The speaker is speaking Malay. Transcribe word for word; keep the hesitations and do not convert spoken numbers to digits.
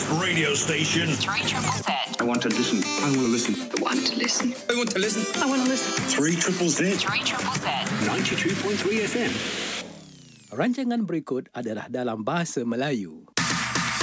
radio station. three triple Z. I want to listen. I want to listen. I want to listen. I want to listen. I want to listen. three triple Z. three triple Z. ninety-two point three F M. Rancangan berikut adalah dalam bahasa Melayu.